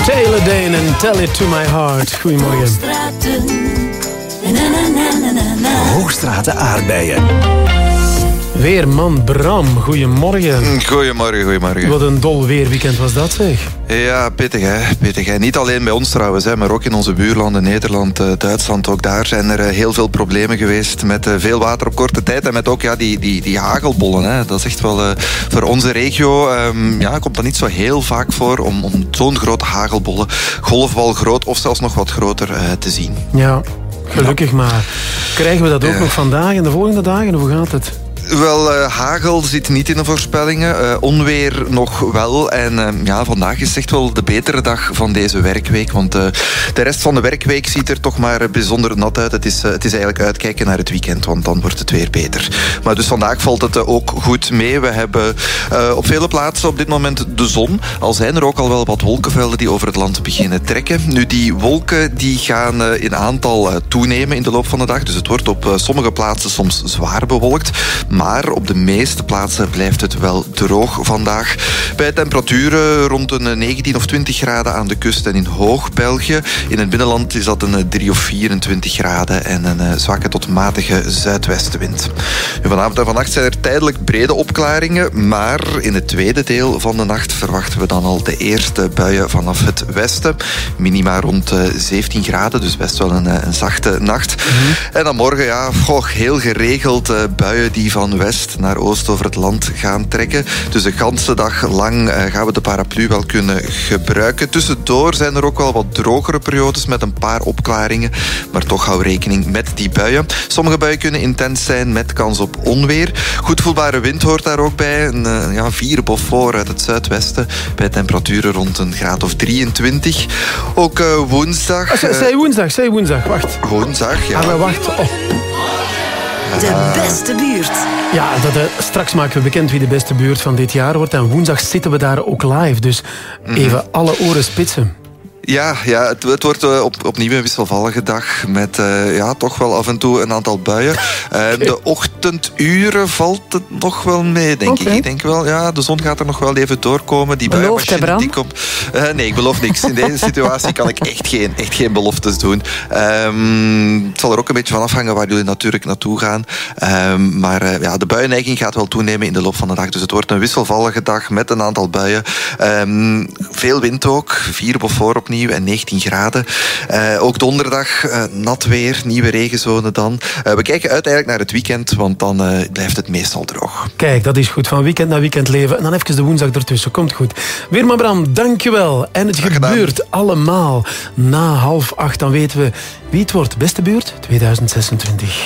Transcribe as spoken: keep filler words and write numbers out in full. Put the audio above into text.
Taylor Dane en Tell It To My Heart. Goedemorgen. Hoogstraten aardbeien. Weerman Bram, goedemorgen. Goedemorgen, goedemorgen. Wat een dol weerweekend was dat, zeg. Ja, pittig hè, pittig hè. Niet alleen bij ons trouwens, hè, maar ook in onze buurlanden, Nederland, Duitsland. Ook daar zijn er heel veel problemen geweest met veel water op korte tijd. En met ook ja, die, die, die hagelbollen. Hè. Dat is echt wel uh, voor onze regio, um, ja, komt dat niet zo heel vaak voor om, om zo'n grote hagelbollen, golfbal groot of zelfs nog wat groter uh, te zien. Ja, gelukkig maar. Krijgen we dat ook ja. nog vandaag en de volgende dagen? Hoe gaat het? Wel, uh, hagel zit niet in de voorspellingen. Uh, onweer nog wel. En uh, ja, vandaag is echt wel de betere dag van deze werkweek. Want uh, de rest van de werkweek ziet er toch maar bijzonder nat uit. Het is, uh, het is eigenlijk uitkijken naar het weekend, want dan wordt het weer beter. Maar dus vandaag valt het uh, ook goed mee. We hebben uh, op vele plaatsen op dit moment de zon. Al zijn er ook al wel wat wolkenvelden die over het land beginnen trekken. Nu, die wolken die gaan uh, in aantal uh, toenemen in de loop van de dag. Dus het wordt op uh, sommige plaatsen soms zwaar bewolkt. Maar op de meeste plaatsen blijft het wel droog vandaag. Bij temperaturen rond een negentien of twintig graden aan de kust en in Hoog-België. In het binnenland is dat een drie of vierentwintig graden en een zwakke tot matige zuidwestenwind. Vanavond en vannacht zijn er tijdelijk brede opklaringen, maar in het tweede deel van de nacht verwachten we dan al de eerste buien vanaf het westen. Minima rond zeventien graden, dus best wel een, een zachte nacht. Mm-hmm. En dan morgen, ja, goh, heel geregeld uh, buien die van west naar oost over het land gaan trekken. Dus de ganse dag lang uh, gaan we de paraplu wel kunnen gebruiken. Tussendoor zijn er ook wel wat drogere periodes met een paar opklaringen. Maar toch hou rekening met die buien. Sommige buien kunnen intens zijn met kans op onweer. Goed voelbare wind hoort daar ook bij. Een uh, ja, vier Beaufort uit het zuidwesten. Bij temperaturen rond een graad of drieëntwintig. Ook uh, woensdag... Uh, Zij woensdag, zij woensdag. Wacht. Woensdag, ja. Ah, maar wacht. Oh. De beste buurt. Ja, dat, uh, straks maken we bekend wie de beste buurt van dit jaar wordt. En woensdag zitten we daar ook live. Dus even alle oren spitsen. Ja, ja het, het wordt uh, op, opnieuw een wisselvallige dag met uh, ja, toch wel af en toe een aantal buien. Uh, okay. De ochtenduren valt het nog wel mee, denk okay. ik. Ik denk wel, ja, de zon gaat er nog wel even doorkomen. Die buienmachine, die komt... Uh, nee, ik beloof niks. In deze situatie kan ik echt geen, echt geen beloftes doen. Um, het zal er ook een beetje van afhangen waar jullie natuurlijk naartoe gaan. Um, maar uh, ja, de buienneiging gaat wel toenemen in de loop van de dag. Dus het wordt een wisselvallige dag met een aantal buien. Um, veel wind ook. Vier Beaufort opnieuw. En negentien graden. Uh, ook donderdag uh, nat weer, nieuwe regenzone dan. Uh, we kijken uit eigenlijk naar het weekend, want dan uh, blijft het meestal droog. Kijk, dat is goed. Van weekend naar weekend leven. En dan even de woensdag ertussen. Komt goed. Weerman Bram, dankjewel. En het Graag gebeurt gedaan. Allemaal na half acht. Dan weten we wie het wordt. Beste buurt tweeduizend zesentwintig.